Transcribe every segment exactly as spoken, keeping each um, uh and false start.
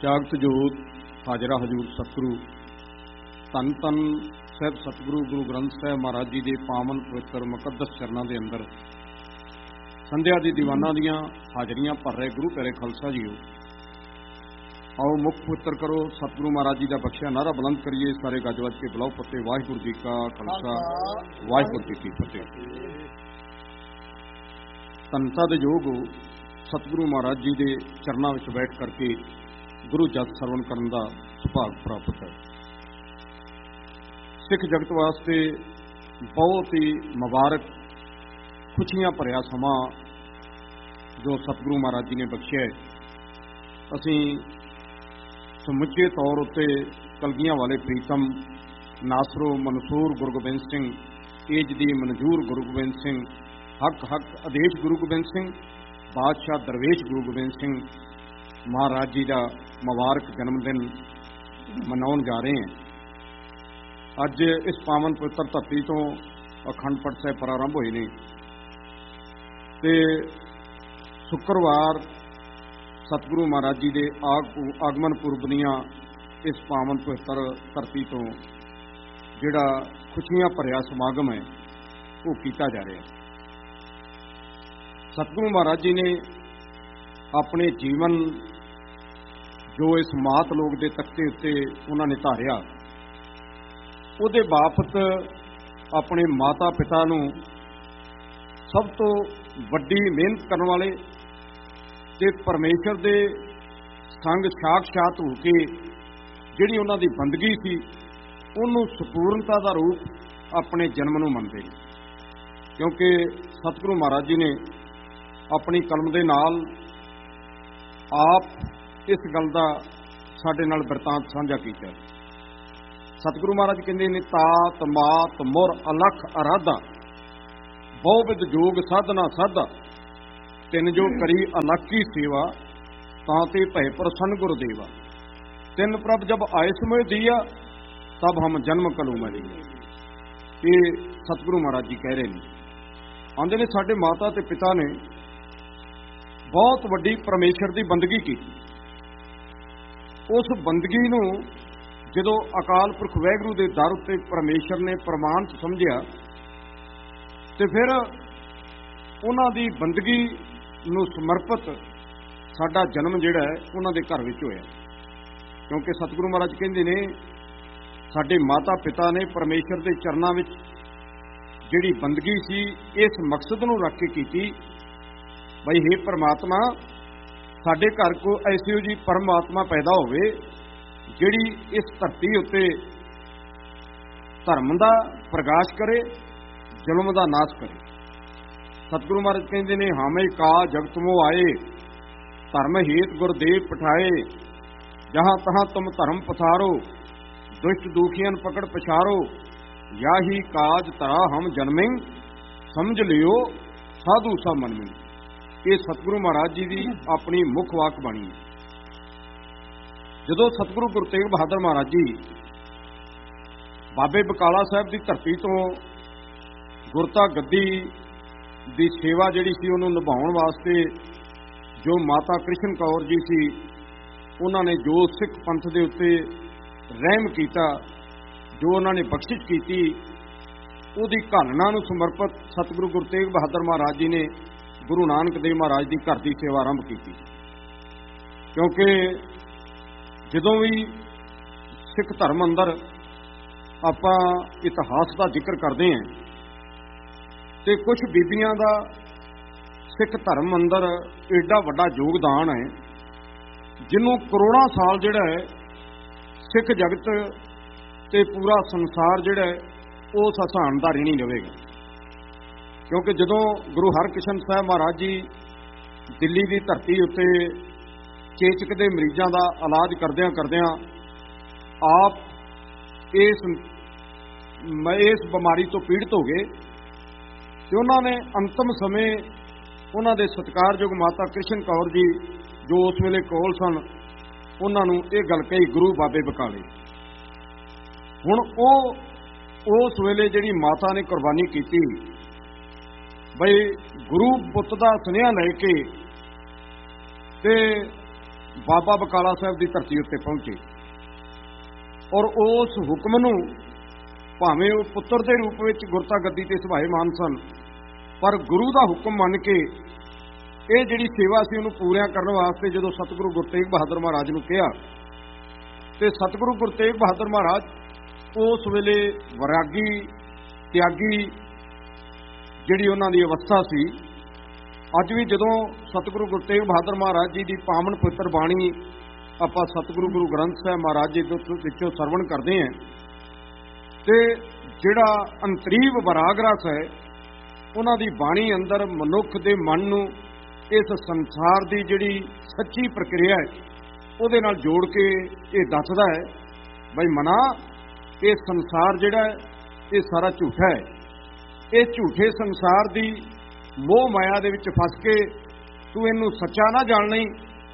ਜਾਗਤ ਜੋਤ ਹਾਜ਼ਰਾ ਹਜ਼ੂਰ ਸਤਿਗੁਰੂ ਧੰਨ ਧੰਨ ਸਾਹਿਬ ਸਤਿਗੁਰੂ ਗੁਰੂ ਗ੍ਰੰਥ ਸਾਹਿਬ ਮਹਾਰਾਜ ਜੀ ਦੇ ਪਾਵਨ ਪਵਿੱਤਰ ਮੁਕੱਦਸ ਚਰਨਾਂ ਦੇ ਅੰਦਰ ਸੰਧਿਆ ਦੀ ਦੀਵਾਨਾਂ ਦੀਆਂ ਹਾਜ਼ਰੀਆਂ ਭਰ ਰਹੇ ਗੁਰੂ ਪਿਆਰੇ ਖਾਲਸਾ ਜੀਓ, ਆਓ ਮੁੱਖ ਪਵਿੱਤਰ ਕਰੋ ਸਤਿਗੁਰੂ ਮਹਾਰਾਜ ਜੀ ਦਾ ਬਖਸ਼ਿਆ ਨਾਰਾ ਬੁਲੰਦ ਕਰੀਏ। ਸਾਰੇ ਗੱਜ ਵੱਜ ਕੇ ਬੁਲਾਓ ਫਤਿਹ। ਵਾਹਿਗੁਰੂ ਜੀ ਕਾ ਖਾਲਸਾ, ਵਾਹਿਗੁਰੂ ਜੀ ਕੀ ਫਤਿਹ। ਧੰਨਤਾ ਦੇ ਯੋਗ ਸਤਿਗੁਰੂ ਮਹਾਰਾਜ ਜੀ ਦੇ ਚਰਨਾਂ ਵਿੱਚ ਬੈਠ ਕਰਕੇ ਗੁਰੂ ਜਸ ਸਰਵਣ ਕਰਨ ਦਾ ਸੁਭਾਗ ਪ੍ਰਾਪਤ ਹੈ। ਸਿੱਖ ਜਗਤ ਵਾਸਤੇ ਬਹੁਤ ਹੀ ਮੁਬਾਰਕ ਖੁਸ਼ੀਆਂ ਭਰਿਆ ਸਮਾਂ ਜੋ ਸਤਿਗੁਰੂ ਮਹਾਰਾਜ ਜੀ ਨੇ ਬਖਸ਼ਿਆ। ਅਸੀਂ ਸਮੁੱਚੇ ਤੌਰ ਉੱਤੇ ਕਲਗੀਆਂ ਵਾਲੇ ਪ੍ਰੀਤਮ ਨਾਸਰੋ ਮਨਸੂਰ ਗੁਰੂ ਗੋਬਿੰਦ ਸਿੰਘ, ਏਜ ਦੀ ਮਨਜ਼ੂਰ ਗੁਰੂ ਗੋਬਿੰਦ ਸਿੰਘ, ਹੱਕ ਹੱਕ ਆਦੇਸ਼ ਗੁਰੂ ਗੋਬਿੰਦ ਸਿੰਘ, ਬਾਦਸ਼ਾਹ ਦਰਵੇਸ਼ ਗੁਰੂ ਗੋਬਿੰਦ ਸਿੰਘ ਮਹਾਰਾਜ ਜੀ ਦਾ ਮੁਬਾਰਕ ਜਨਮ ਦਿਨ ਮਨਾਉਣ ਜਾ ਰਹੇ ਹਾਂ। ਅੱਜ ਇਸ ਪਾਵਨ ਪਵਿੱਤਰ ਧਰਤੀ ਤੋਂ ਅਖੰਡ ਪਾਠ ਸਾਹਿਬ ਪ੍ਰਾਰੰਭ ਹੋਏ ਨੇ ਤੇ ਸ਼ੁੱਕਰਵਾਰ ਸਤਿਗੁਰੂ ਮਹਾਰਾਜ ਜੀ ਦੇ ਆਗਮਨ ਪੁਰਬ ਦੀਆਂ ਇਸ ਪਾਵਨ ਪਵਿੱਤਰ ਧਰਤੀ ਤੋਂ ਜਿਹੜਾ ਖੁਸ਼ੀਆਂ ਭਰਿਆ ਸਮਾਗਮ ਹੈ ਉਹ ਕੀਤਾ ਜਾ ਰਿਹਾ ਹੈ। ਸਤਿਗੁਰੂ ਮਹਾਰਾਜ ਜੀ ਨੇ ਆਪਣੇ ਜੀਵਨ ਜੋ ਇਸ ਮਾਤ ਲੋਕ ਦੇ ਤਖਤੇ ਉੱਤੇ ਉਹਨਾਂ ਨੇ ਧਾਰਿਆ, ਉਹਦੇ ਬਾਬਤ ਆਪਣੇ ਮਾਤਾ ਪਿਤਾ ਨੂੰ ਸਭ ਤੋਂ ਵੱਡੀ ਮਿਹਨਤ ਕਰਨ ਵਾਲੇ ਤੇ ਪਰਮੇਸ਼ਰ ਦੇ ਸੰਗ ਸਾਖਸ਼ਾਤ ਹੋ ਕੇ ਜਿਹੜੀ ਉਹਨਾਂ ਦੀ ਬੰਦਗੀ ਸੀ ਉਹਨੂੰ ਸੰਪੂਰਨਤਾ ਦਾ ਰੂਪ ਆਪਣੇ ਜਨਮ ਨੂੰ ਮੰਨਦੇ ਨੇ, ਕਿਉਂਕਿ ਸਤਿਗੁਰੂ ਮਹਾਰਾਜ ਜੀ ਨੇ ਆਪਣੀ ਕਲਮ ਦੇ ਨਾਲ ਆਪ ਇਸ ਗੱਲ ਦਾ ਸਾਡੇ ਨਾਲ ਬਿਰਤਾਂਤ ਸਾਂਝਾ ਕੀਤਾ। ਸਤਿਗੁਰੂ ਮਹਾਰਾਜ ਕਹਿੰਦੇ ਨੇ, ਤਾਤ ਮਾਤ ਮੁਰ ਅਲਖ ਅਰਾਧਾ ਬਹੁਵਿਧ ਜੋਗ ਸਾਧਨਾ ਸਾਧਾ ਤਿੰਨ ਜੋ ਕਰੀ ਅਲਖੀ ਸੇਵਾ ਤਾਂ ਤੇ ਭੈ ਪ੍ਰਸੰਨ ਗੁਰਦੇਵਾ ਤਿੰਨ ਪ੍ਰਭ ਜਬ ਆਏ ਸਮੇਂ ਦੀਆ ਤਬ ਹਮ ਜਨਮ ਕਲੂ ਮੈਂ ਲਈ। ਇਹ ਸਤਿਗੁਰੂ ਮਹਾਰਾਜ ਜੀ ਕਹਿ ਰਹੇ ਨੇ, ਆਂਦੇ ਨੇ ਸਾਡੇ ਮਾਤਾ ਤੇ ਪਿਤਾ ਨੇ ਬਹੁਤ ਵੱਡੀ ਪਰਮੇਸ਼ਰ ਦੀ ਬੰਦਗੀ ਕੀਤੀ। ਉਸ ਬੰਦਗੀ ਨੂੰ ਜਦੋਂ ਅਕਾਲ ਪੁਰਖ ਵਾਹਿਗੁਰੂ ਦੇ ਦਰ ਉੱਤੇ ਪਰਮੇਸ਼ਰ ਨੇ ਪ੍ਰਮਾਣ ਚ ਸਮਝਿਆ ਤੇ ਫਿਰ ਉਹਨਾਂ ਦੀ ਬੰਦਗੀ ਨੂੰ ਸਮਰਪਿਤ ਸਾਡਾ ਜਨਮ ਜਿਹੜਾ ਹੈ ਉਹਨਾਂ ਦੇ ਘਰ ਵਿੱਚ ਹੋਇਆ। ਕਿਉਂਕਿ ਸਤਿਗੁਰੂ ਮਹਾਰਾਜ ਕਹਿੰਦੇ ਨੇ, ਸਾਡੇ ਮਾਤਾ ਪਿਤਾ ਨੇ ਪਰਮੇਸ਼ਰ ਦੇ ਚਰਨਾਂ ਵਿੱਚ ਜਿਹੜੀ ਬੰਦਗੀ ਸੀ ਇਸ ਮਕਸਦ ਨੂੰ ਰੱਖ ਕੇ ਕੀਤੀ, ਬਈ ਹੇ ਪਰਮਾਤਮਾ ਸਾਡੇ ਘਰ ਕੋ ਐਸੀ ਜੀ ਪਰਮਾਤਮਾ ਪੈਦਾ ਹੋਵੇ ਜਿਹੜੀ ਇਸ ਧਰਤੀ ਉੱਤੇ ਧਰਮ ਦਾ ਪ੍ਰਗਾਸ਼ ਕਰੇ, ਜ਼ੁਲਮ ਦਾ ਨਾਸ਼ ਕਰੇ। ਸਤਿਗੁਰੂ ਮਹਾਰਾਜ ਕਹਿੰਦੇ ਨੇ, ਹਾਮੇ ਕਾ ਜਗਤ ਮੋ ਆਏ ਧਰਮ ਹੇਤ ਗੁਰਦੇਵ ਪਠਾਏ ਜਹਾਂ ਤਹਾਂ ਤੁਮ ਧਰਮ ਪਸਾਰੋ ਦੁਸ਼ਟ ਦੁਖੀਆਂ ਪਕੜ ਪਛਾਰੋ ਯਾਹੀ ਕਾਜ ਤਰਾ ਹਮ ਜਨਮੇ ਸਮਝ ਲਿਓ ਸਾਧੂ ਸਭ ਮਨ ਮੇ। ਇਹ ਸਤਿਗੁਰੂ ਮਹਾਰਾਜ ਜੀ ਦੀ ਆਪਣੀ ਮੁੱਖ ਵਾਕ ਬਾਣੀ ਹੈ। ਜਦੋਂ ਸਤਿਗੁਰੂ ਗੁਰੂ ਤੇਗ ਬਹਾਦਰ ਮਹਾਰਾਜ ਜੀ ਬਾਬੇ ਬਕਾਲਾ ਸਾਹਿਬ ਦੀ ਧਰਤੀ ਤੋਂ ਗੁਰਤਾ ਗੱਦੀ ਦੀ ਸੇਵਾ ਜਿਹੜੀ ਸੀ ਉਹਨੂੰ ਨਿਭਾਉਣ ਵਾਸਤੇ ਜੋ ਮਾਤਾ ਕ੍ਰਿਸ਼ਨ ਕੌਰ ਜੀ ਸੀ ਉਹਨਾਂ ਨੇ ਜੋ ਸਿੱਖ ਪੰਥ ਦੇ ਉੱਤੇ ਰਹਿਮ ਕੀਤਾ, ਜੋ ਉਹਨਾਂ ਨੇ ਬਖਸ਼ਿਸ਼ ਕੀਤੀ, ਉਹਦੀ ਘਾਲਣਾ ਨੂੰ ਸਮਰਪਿਤ ਸਤਿਗੁਰੂ ਗੁਰੂ ਤੇਗ ਬਹਾਦਰ ਮਹਾਰਾਜ ਜੀ ਨੇ ਗੁਰੂ ਨਾਨਕ ਦੇਵ ਮਹਾਰਾਜ ਦੀ ਘਰ ਦੀ ਸੇਵਾ ਆਰੰਭ ਕੀਤੀ। ਕਿਉਂਕਿ ਜਦੋਂ ਵੀ ਸਿੱਖ ਧਰਮ ਅੰਦਰ ਆਪਾਂ ਇਤਿਹਾਸ ਦਾ ਜ਼ਿਕਰ ਕਰਦੇ ਹਾਂ ਤੇ ਕੁਝ ਬੀਬੀਆਂ ਦਾ ਸਿੱਖ ਧਰਮ ਅੰਦਰ ਏਡਾ ਵੱਡਾ ਯੋਗਦਾਨ ਹੈ ਜਿਹਨੂੰ ਕਰੋੜਾਂ ਸਾਲ ਜਿਹੜਾ ਹੈ ਸਿੱਖ ਜਗਤ ਤੇ ਪੂਰਾ ਸੰਸਾਰ ਜਿਹੜਾ ਹੈ ਉਹ ਸਹਾਨਦਾਰੀ ਨਹੀਂ ਲਵੇਗਾ। ਕਿਉਂਕਿ ਜਦੋਂ ਗੁਰੂ ਹਰਕ੍ਰਿਸ਼ਨ ਸਾਹਿਬ ਮਹਾਰਾਜ ਜੀ ਦਿੱਲੀ ਦੀ ਧਰਤੀ ਉੱਤੇ ਚੇਚਕ ਦੇ ਮਰੀਜ਼ਾਂ ਦਾ ਇਲਾਜ ਕਰਦਿਆਂ ਕਰਦਿਆਂ ਆਪ ਇਸ ਇਸ ਬਿਮਾਰੀ ਤੋਂ ਪੀੜਤ ਹੋ ਗਏ ਤੇ ਉਹਨਾਂ ਨੇ ਅੰਤਮ ਸਮੇਂ ਉਹਨਾਂ ਦੇ ਸਤਿਕਾਰਯੋਗ ਮਾਤਾ ਕ੍ਰਿਸ਼ਨ ਕੌਰ ਜੀ ਜੋ ਉਸ ਵੇਲੇ ਕੋਲ ਸਨ ਉਹਨਾਂ ਨੂੰ ਇਹ ਗੱਲ ਕਹੀ, ਗੁਰੂ ਬਾਬੇ ਬਕਾਲੇ। ਹੁਣ ਉਹ ਉਸ ਵੇਲੇ ਜਿਹੜੀ ਮਾਤਾ ਨੇ ਕੁਰਬਾਨੀ ਕੀਤੀ, ਬਈ ਗੁਰੂ ਪੁੱਤ ਦਾ ਸੁਨੇਹਾ ਲੈ ਕੇ ਤੇ ਬਾਬਾ ਬਕਾਲਾ ਸਾਹਿਬ ਦੀ ਧਰਤੀ ਉੱਤੇ ਪਹੁੰਚੇ ਔਰ ਉਸ ਹੁਕਮ ਨੂੰ ਭਾਵੇਂ ਉਹ ਪੁੱਤਰ ਦੇ ਰੂਪ ਵਿੱਚ ਗੁਰਤਾ ਗੱਦੀ ਤੇ ਸੁਭਾਏਮਾਨ ਸਨ, ਪਰ ਗੁਰੂ ਦਾ ਹੁਕਮ ਮੰਨ ਕੇ ਇਹ ਜਿਹੜੀ ਸੇਵਾ ਸੀ ਉਹਨੂੰ ਪੂਰੀਆਂ ਕਰਨ ਵਾਸਤੇ ਜਦੋਂ ਸਤਿਗੁਰੂ ਗੁਰੂ ਤੇਗ ਬਹਾਦਰ ਮਹਾਰਾਜ ਨੂੰ ਕਿਹਾ ਤੇ ਸਤਿਗੁਰੂ ਗੁਰੂ ਤੇਗ ਬਹਾਦਰ ਮਹਾਰਾਜ ਉਸ ਵੇਲੇ ਵੈਰਾਗੀ ਤਿਆਗੀ ਜਿਹੜੀ ਉਹਨਾਂ ਦੀ ਅਵਸਥਾ ਸੀ। ਅੱਜ ਵੀ ਜਦੋਂ ਸਤਿਗੁਰੂ ਗੁਰੂ ਤੇਗ ਬਹਾਦਰ ਮਹਾਰਾਜ ਜੀ ਦੀ ਪਾਵਨ ਪਵਿੱਤਰ ਬਾਣੀ ਆਪਾਂ ਸਤਿਗੁਰੂ ਗੁਰੂ ਗ੍ਰੰਥ ਸਾਹਿਬ ਮਹਾਰਾਜ ਜੀ ਦੇ ਵਿੱਚੋਂ ਸਰਵਣ ਕਰਦੇ ਹਾਂ ਤੇ ਜਿਹੜਾ ਅੰਤਰੀਵ ਵਰਾਗ ਰਸ ਹੈ ਉਹਨਾਂ ਦੀ ਬਾਣੀ ਅੰਦਰ ਮਨੁੱਖ ਦੇ ਮਨ ਨੂੰ ਇਸ ਸੰਸਾਰ ਦੀ ਜਿਹੜੀ ਸੱਚੀ ਪ੍ਰਕਿਰਿਆ ਹੈ ਉਹਦੇ ਨਾਲ ਜੋੜ ਕੇ ਇਹ ਦੱਸਦਾ ਹੈ ਬਈ ਮਨਾ ਇਹ ਸੰਸਾਰ ਜਿਹੜਾ ਇਹ ਸਾਰਾ ਝੂਠਾ ਹੈ। ਇਹ ਝੂਠੇ ਸੰਸਾਰ ਦੀ ਮੋਹ ਮਾਇਆ ਦੇ ਵਿੱਚ ਫਸ ਕੇ ਤੂੰ ਇਹਨੂੰ ਸੱਚਾ ਨਾ ਜਾਣ ਨਹੀਂ।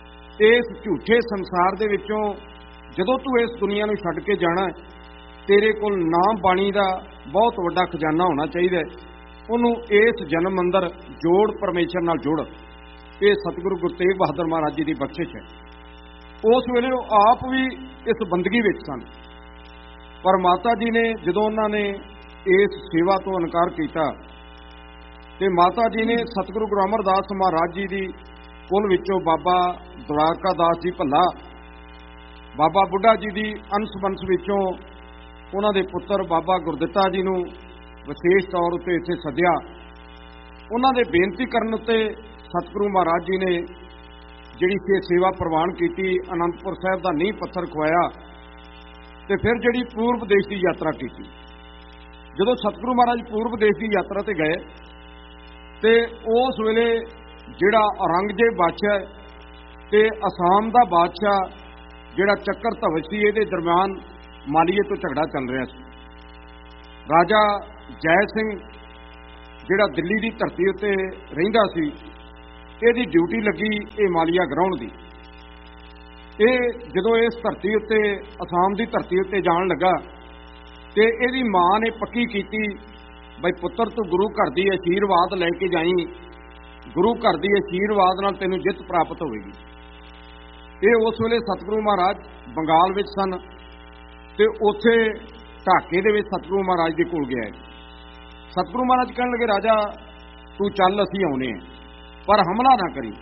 ਇਸ ਝੂਠੇ ਸੰਸਾਰ ਦੇ ਵਿੱਚੋਂ ਜਦੋਂ ਤੂੰ ਇਸ ਦੁਨੀਆ ਨੂੰ ਛੱਡ ਕੇ ਜਾਣਾ ਤੇਰੇ ਕੋਲ ਨਾਮ ਬਾਣੀ ਦਾ ਬਹੁਤ ਵੱਡਾ ਖਜ਼ਾਨਾ ਹੋਣਾ ਚਾਹੀਦਾ। ਉਹਨੂੰ ਇਸ ਜਨਮ ਅੰਦਰ ਜੋੜ, ਪਰਮੇਸ਼ਰ ਨਾਲ ਜੋੜ। ਇਹ ਸਤਿਗੁਰੂ ਗੁਰੂ ਤੇਗ ਬਹਾਦਰ ਮਹਾਰਾਜ ਜੀ ਦੀ ਬਖਸ਼ਿਸ਼ ਹੈ। ਉਸ ਵੇਲੇ ਉਹ ਆਪ ਵੀ ਇਸ ਬੰਦਗੀ ਵਿੱਚ ਸਨ, ਪਰ ਮਾਤਾ ਜੀ ਨੇ ਜਦੋਂ ਉਹਨਾਂ ਨੇ ਇਸ ਸੇਵਾ ਤੋਂ ਇਨਕਾਰ ਕੀਤਾ ਤੇ ਮਾਤਾ ਜੀ ਨੇ ਸਤਿਗੁਰੂ ਗੁਰੂ ਅਮਰਦਾਸ ਮਹਾਰਾਜ ਜੀ ਦੀ ਕੁਲ ਵਿੱਚੋਂ ਬਾਬਾ ਦਵਾਰਕਾ ਦਾਸ ਜੀ ਭੱਲਾ, ਬਾਬਾ ਬੁੱਢਾ ਜੀ ਦੀ ਅੰਸ਼ ਬੰਸ਼ ਵਿੱਚੋਂ ਉਹਨਾਂ ਦੇ ਪੁੱਤਰ ਬਾਬਾ ਗੁਰਦਿੱਤਾ ਜੀ ਨੂੰ ਵਿਸ਼ੇਸ਼ ਤੌਰ ਉੱਤੇ ਇੱਥੇ ਸੱਦਿਆ। ਉਹਨਾਂ ਦੇ ਬੇਨਤੀ ਕਰਨ ਉੱਤੇ ਸਤਿਗੁਰੂ ਮਹਾਰਾਜ ਜੀ ਨੇ ਜਿਹੜੀ ਸੀ ਸੇਵਾ ਪ੍ਰਵਾਨ ਕੀਤੀ, ਅਨੰਦਪੁਰ ਸਾਹਿਬ ਦਾ ਨੀਂਹ ਪੱਥਰ ਖਵਾਇਆ ਤੇ ਫਿਰ ਜਿਹੜੀ ਪੂਰਬ ਦੇਸ਼ ਦੀ ਯਾਤਰਾ ਕੀਤੀ। ਜਦੋਂ ਸਤਿਗੁਰੂ ਮਹਾਰਾਜ ਪੂਰਬ ਦੇਸ਼ ਦੀ ਯਾਤਰਾ ਤੇ ਗਏ ਤੇ ਉਸ ਵੇਲੇ ਜਿਹੜਾ ਔਰੰਗਜ਼ੇਬ ਬਾਦਸ਼ਾਹ ਤੇ ਅਸਾਮ ਦਾ ਬਾਦਸ਼ਾਹ ਜਿਹੜਾ ਚੱਕਰ ਧਵਜ ਸੀ ਇਹਦੇ ਦਰਮਿਆਨ ਮਾਲੀਏ ਤੋਂ ਝਗੜਾ ਚੱਲ ਰਿਹਾ ਸੀ। ਰਾਜਾ ਜੈ ਸਿੰਘ ਜਿਹੜਾ ਦਿੱਲੀ ਦੀ ਧਰਤੀ ਉੱਤੇ ਰਹਿੰਦਾ ਸੀ, ਇਹਦੀ ਡਿਊਟੀ ਲੱਗੀ ਇਹ ਮਾਲੀਆ ਗਰਾਉਣ ਦੀ। ਇਹ ਜਦੋਂ ਇਸ ਧਰਤੀ ਉੱਤੇ ਅਸਾਮ ਦੀ ਧਰਤੀ ਉੱਤੇ ਜਾਣ ਲੱਗਾ ਤੇ ਇਹਦੀ ਮਾਂ ਨੇ ਪੱਕੀ ਕੀਤੀ ਬਈ ਪੁੱਤਰ ਤੂੰ ਗੁਰੂ ਘਰ ਦੀ ਅਸ਼ੀਰਵਾਦ ਲੈ ਕੇ ਜਾਈਂ, ਗੁਰੂ ਘਰ ਦੀ ਅਸ਼ੀਰਵਾਦ ਨਾਲ ਤੈਨੂੰ ਜਿੱਤ ਪ੍ਰਾਪਤ ਹੋਵੇਗੀ। ਇਹ ਉਸ ਵੇਲੇ ਸਤਿਗੁਰੂ ਮਹਾਰਾਜ ਬੰਗਾਲ ਵਿੱਚ ਸਨ ਤੇ ਉੱਥੇ ਢਾਕੇ ਦੇ ਵਿੱਚ ਸਤਿਗੁਰੂ ਮਹਾਰਾਜ ਦੇ ਕੋਲ ਗਿਆ। ਸਤਿਗੁਰੂ ਮਹਾਰਾਜ ਕਹਿਣ ਲੱਗੇ ਰਾਜਾ ਤੂੰ ਚੱਲ, ਅਸੀਂ ਆਉਨੇ ਹਾਂ, ਪਰ ਹਮਲਾ ਨਾ ਕਰੀ।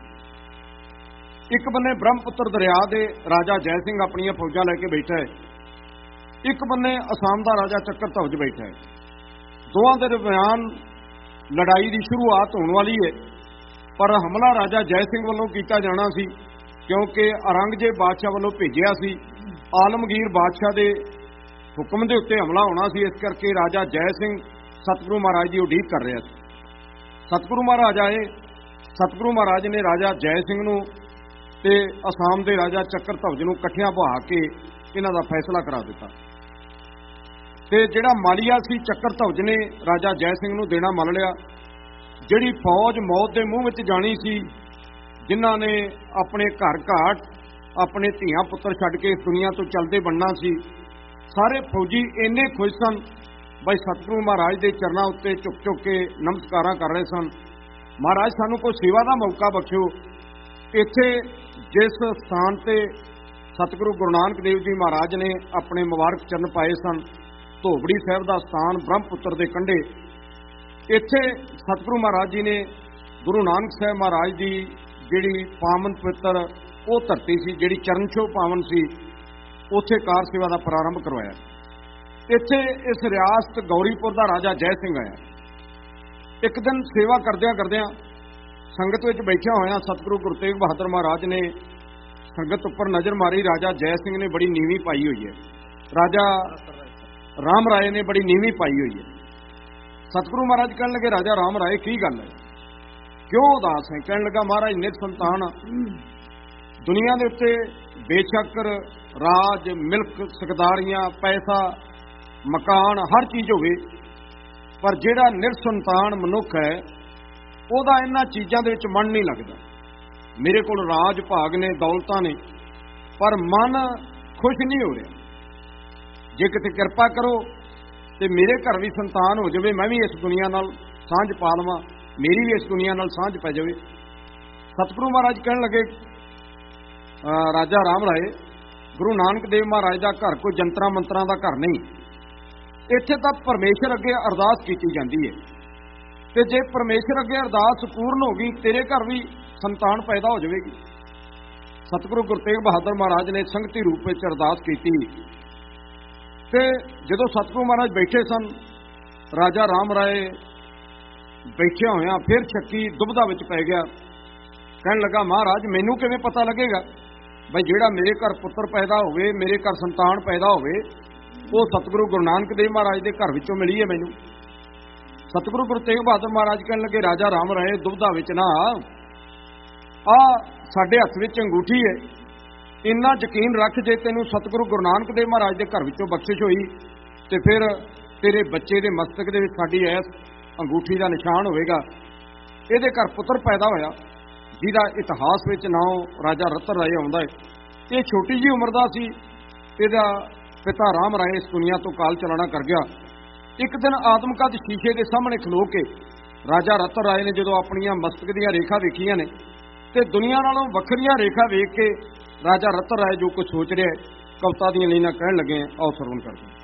ਇੱਕ ਬੰਨੇ ਬ੍ਰਹਮਪੁੱਤਰ ਦਰਿਆ ਦੇ ਰਾਜਾ ਜੈ ਸਿੰਘ ਆਪਣੀਆਂ ਫੌਜਾਂ ਲੈ ਕੇ ਬੈਠਾ ਹੈ, ਇੱਕ ਬੰਨੇ ਅਸਾਮ ਦਾ ਰਾਜਾ ਚੱਕਰ ਧਵਜ ਬੈਠਾ ਹੈ। ਦੋਵਾਂ ਦੇ ਦਰਮਿਆਨ ਲੜਾਈ ਦੀ ਸ਼ੁਰੂਆਤ ਹੋਣ ਵਾਲੀ ਹੈ, ਪਰ ਹਮਲਾ ਰਾਜਾ ਜੈ ਸਿੰਘ ਵੱਲੋਂ ਕੀਤਾ ਜਾਣਾ ਸੀ ਕਿਉਂਕਿ ਔਰੰਗਜ਼ੇਬ ਬਾਦਸ਼ਾਹ ਵੱਲੋਂ ਭੇਜਿਆ ਸੀ। ਆਲਮਗੀਰ ਬਾਦਸ਼ਾਹ ਦੇ ਹੁਕਮ ਦੇ ਉੱਤੇ ਹਮਲਾ ਹੋਣਾ ਸੀ, ਇਸ ਕਰਕੇ ਰਾਜਾ ਜੈ ਸਿੰਘ ਸਤਿਗੁਰੂ ਮਹਾਰਾਜ ਦੀ ਉਡੀਕ ਕਰ ਰਿਹਾ ਸੀ। ਸਤਿਗੁਰੂ ਮਹਾਰਾਜ ਆਏ, ਸਤਿਗੁਰੂ ਮਹਾਰਾਜ ਨੇ ਰਾਜਾ ਜੈ ਸਿੰਘ ਨੂੰ ਤੇ ਅਸਾਮ ਦੇ ਰਾਜਾ ਚੱਕਰ ਧਵਜ ਨੂੰ ਇਕੱਠਿਆਂ ਬਹਾ ਕੇ ਇਹਨਾਂ ਦਾ ਫੈਸਲਾ ਕਰਾ ਦਿੱਤਾ ਤੇ ਜਿਹੜਾ ਮਾਲੀਆ ਸੀ ਚੱਕਰ ਧਵਜ ਨੇ ਰਾਜਾ ਜੈ ਸਿੰਘ ਨੂੰ ਦੇਣਾ ਮੰਨ ਲਿਆ। ਜਿਹੜੀ ਫੌਜ ਮੌਤ ਦੇ ਮੂੰਹ ਵਿੱਚ ਜਾਣੀ ਸੀ, ਜਿਨ੍ਹਾਂ ਨੇ ਆਪਣੇ ਘਰ ਘਾਟ ਆਪਣੇ ਧੀਆਂ ਪੁੱਤਰ ਛੱਡ ਕੇ ਇਸ ਦੁਨੀਆ ਤੋਂ ਚੱਲਦੇ ਬਣਨਾ ਸੀ, ਸਾਰੇ ਫੌਜੀ ਇੰਨੇ ਖੁਸ਼ ਸਨ ਬਈ ਸਤਿਗੁਰੂ ਮਹਾਰਾਜ ਦੇ ਚਰਨਾਂ ਉੱਤੇ ਝੁਕ ਝੁਕ ਕੇ ਨਮਸਕਾਰਾਂ ਕਰ ਰਹੇ ਸਨ। ਮਹਾਰਾਜ ਸਾਨੂੰ ਕੋਈ ਸੇਵਾ ਦਾ ਮੌਕਾ ਬਖਸ਼ੋ। ਇੱਥੇ ਜਿਸ ਸਥਾਨ ਤੇ ਸਤਿਗੁਰੂ ਗੁਰੂ ਨਾਨਕ ਦੇਵ ਜੀ ਮਹਾਰਾਜ ਨੇ ਆਪਣੇ ਮੁਬਾਰਕ ਚਰਨ ਪਾਏ ਸਨ, ਧੋਬੜੀ ਸਾਹਿਬ ਦਾ ਸਥਾਨ ਬ੍ਰਹਮਪੁੱਤਰ ਦੇ ਕੰਢੇ, ਇੱਥੇ ਸਤਿਗੁਰੂ ਮਹਾਰਾਜ ਜੀ ਨੇ ਗੁਰੂ ਨਾਨਕ ਸਾਹਿਬ ਮਹਾਰਾਜ ਦੀ ਜਿਹੜੀ ਪਾਵਨ ਪਵਿੱਤਰ ਉਹ ਧਰਤੀ ਸੀ, ਜਿਹੜੀ ਚਰਨ ਛੋਹ ਪਾਵਨ ਸੀ, ਉੱਥੇ ਕਾਰ ਸੇਵਾ ਦਾ ਪ੍ਰਾਰੰਭ ਕਰਵਾਇਆ। ਇੱਥੇ ਇਸ ਰਿਆਸਤ ਗੌਰੀਪੁਰ ਦਾ ਰਾਜਾ ਜੈ ਸਿੰਘ ਆਇਆ। ਇੱਕ ਦਿਨ ਸੇਵਾ ਕਰਦਿਆਂ ਕਰਦਿਆਂ ਸੰਗਤ ਵਿੱਚ ਬੈਠਿਆ ਹੋਇਆ ਸਤਿਗੁਰੂ ਗੁਰੂ ਤੇਗ ਬਹਾਦਰ ਮਹਾਰਾਜ ਨੇ ਸੰਗਤ ਉੱਪਰ ਨਜ਼ਰ ਮਾਰੀ। ਰਾਜਾ ਜੈ ਸਿੰਘ ਨੇ ਬੜੀ ਨੀਵੀਂ ਪਾਈ ਹੋਈ ਹੈ, ਰਾਜਾ ਰਾਮ ਰਾਏ ਨੇ ਬੜੀ ਨੀਵੀਂ ਪਾਈ ਹੋਈ ਹੈ। ਸਤਿਗੁਰੂ ਮਹਾਰਾਜ ਕਹਿਣ ਲੱਗੇ ਰਾਜਾ ਰਾਮ ਰਾਏ ਕੀ ਗੱਲ ਹੈ, ਕਿਉਂ ਉਦਾਸ ਹੈ? ਕਹਿਣ ਲੱਗਾ ਮਹਾਰਾਜ ਨਿਤ ਸੰਤਾਨ ਦੁਨੀਆ ਦੇ ਉੱਤੇ ਬੇਸ਼ੱਕ ਰਾਜ ਮਿਲਕ ਸਕਦਾਰੀਆਂ ਪੈਸਾ ਮਕਾਨ ਹਰ ਚੀਜ਼ ਹੋਵੇ, ਪਰ ਜਿਹੜਾ ਨਿਰਸੰਤਾਨ ਮਨੁੱਖ ਹੈ ਉਹਦਾ ਇਹਨਾਂ ਚੀਜ਼ਾਂ ਦੇ ਵਿੱਚ ਮਨ ਨਹੀਂ ਲੱਗਦਾ। ਮੇਰੇ ਕੋਲ ਰਾਜ ਭਾਗ ਨੇ, ਦੌਲਤਾਂ ਨੇ, ਪਰ ਮਨ ਖੁਸ਼ ਨਹੀਂ ਹੋ ਰਿਹਾ। ਜੇ ਕਿਤੇ ਕਿਰਪਾ ਕਰੋ ਤੇ ਮੇਰੇ ਘਰ ਵੀ ਸੰਤਾਨ ਹੋ ਜਾਵੇ, ਮੈਂ ਵੀ ਇਸ ਦੁਨੀਆ ਨਾਲ ਸਾਂਝ ਪਾ ਲਵਾਂ, ਮੇਰੀ ਵੀ ਇਸ ਦੁਨੀਆ ਨਾਲ ਸਾਂਝ ਪੈ ਜਾਵੇ। ਸਤਿਗੁਰੂ ਮਹਾਰਾਜ ਕਹਿਣ ਲੱਗੇ ਰਾਜਾ ਰਾਮ ਰਾਏ, ਗੁਰੂ ਨਾਨਕ ਦੇਵ ਮਹਾਰਾਜ ਦਾ ਘਰ ਕੋਈ ਜੰਤਰਾਂ ਮੰਤਰਾਂ ਦਾ ਘਰ ਨਹੀਂ। ਇੱਥੇ ਤਾਂ ਪਰਮੇਸ਼ਰ ਅੱਗੇ ਅਰਦਾਸ ਕੀਤੀ ਜਾਂਦੀ ਹੈ, ਤੇ ਜੇ ਪਰਮੇਸ਼ਰ ਅੱਗੇ ਅਰਦਾਸ ਪੂਰਨ ਹੋ ਗਈ, ਤੇਰੇ ਘਰ ਵੀ ਸੰਤਾਨ ਪੈਦਾ ਹੋ ਜਾਵੇਗੀ। ਸਤਿਗੁਰੂ ਗੁਰੂ ਤੇਗ ਬਹਾਦਰ ਮਹਾਰਾਜ ਨੇ ਸੰਗਤੀ ਰੂਪ ਵਿੱਚ ਅਰਦਾਸ ਕੀਤੀ, ਤੇ ਜਦੋਂ ਸਤਿਗੁਰੂ ਮਹਾਰਾਜ ਬੈਠੇ ਸਨ, ਰਾਜਾ ਰਾਮ ਰਾਏ ਬੈਠਿਆ ਹੋਇਆ ਫਿਰ ਸ਼ੱਕੀ ਦੁਬਦਾ ਵਿੱਚ ਪੈ ਗਿਆ। ਕਹਿਣ ਲੱਗਾ, ਮਹਾਰਾਜ ਮੈਨੂੰ ਕਿਵੇਂ ਪਤਾ ਲੱਗੇਗਾ ਬਈ ਜਿਹੜਾ ਮੇਰੇ ਘਰ ਪੁੱਤਰ ਪੈਦਾ ਹੋਵੇ, ਮੇਰੇ ਘਰ ਸੰਤਾਨ ਪੈਦਾ ਹੋਵੇ, ਉਹ ਸਤਿਗੁਰੂ ਗੁਰੂ ਨਾਨਕ ਦੇਵ ਮਹਾਰਾਜ ਦੇ ਘਰ ਵਿੱਚੋਂ ਮਿਲੀ ਹੈ ਮੈਨੂੰ। ਸਤਿਗੁਰੂ ਗੁਰੂ ਤੇਗ ਬਹਾਦਰ ਮਹਾਰਾਜ ਕਹਿਣ ਲੱਗੇ, ਰਾਜਾ ਰਾਮ ਰਾਏ ਦੁਬਦਾ ਵਿੱਚ ਨਾ ਆ, ਸਾਡੇ ਹੱਥ ਵਿੱਚ ਅੰਗੂਠੀ ਹੈ, ਇੰਨਾ ਯਕੀਨ ਰੱਖ, ਜੇ ਤੈਨੂੰ ਸਤਿਗੁਰੂ ਗੁਰੂ ਨਾਨਕ ਦੇਵ ਮਹਾਰਾਜ ਦੇ ਘਰ ਵਿੱਚੋਂ ਬਖਸ਼ਿਸ਼ ਹੋਈ ਤੇ ਫਿਰ ਤੇਰੇ ਬੱਚੇ ਦੇ ਮਸਤਕ ਦੇ ਵਿੱਚ ਸਾਡੀ ਇਸ ਅੰਗੂਠੀ ਦਾ ਨਿਸ਼ਾਨ ਹੋਵੇਗਾ। ਇਹਦੇ ਘਰ ਪੁੱਤਰ ਪੈਦਾ ਹੋਇਆ, ਜਿਹਦਾ ਇਤਿਹਾਸ ਵਿੱਚ ਨਾਮ ਰਾਜਾ ਰਤਨ ਰਾਏ ਆਉਂਦਾ ਹੈ। ਇਹ ਛੋਟੀ ਜਿਹੀ ਉਮਰ ਦਾ ਸੀ, ਇਹਦਾ ਪਿਤਾ ਰਾਮ ਰਾਏ ਇਸ ਦੁਨੀਆ ਤੋਂ ਕਾਲ ਚਲਾਣਾ ਕਰ ਗਿਆ। ਇੱਕ ਦਿਨ ਆਦਮਕਦ ਸ਼ੀਸ਼ੇ ਦੇ ਸਾਹਮਣੇ ਖਲੋ ਕੇ ਰਾਜਾ ਰਤਨ ਰਾਏ ਨੇ ਜਦੋਂ ਆਪਣੀਆਂ ਮਸਤਕ ਦੀਆਂ ਰੇਖਾ ਵੇਖੀਆਂ ਨੇ, ਤੇ ਦੁਨੀਆ ਨਾਲੋਂ ਵੱਖਰੀਆਂ ਰੇਖਾ ਵੇਖ ਕੇ ਰਾਜਾ ਰਤਨ ਰਾਏ ਜੋ ਕੁਝ ਸੋਚ ਰਿਹਾ, ਕਵਿਤਾ ਦੀਆਂ ਲਾਈਨਾਂ ਕਹਿਣ ਲੱਗੇ, ਆਓ ਸਰਵਣ ਕਰਦੇ।